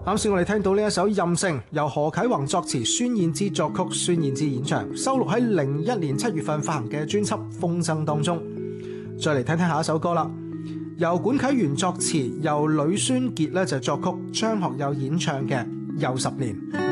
啱先我哋聽到呢一首《任性》，由何啟宏作詞，孫燕姿作曲，孫燕姿演唱，收錄喺01年7月份發行嘅專輯《風箏》當中。再嚟聽聽下一首歌啦，由管啟源作詞，由呂宣傑咧就作曲，張學友演唱嘅《又10年》。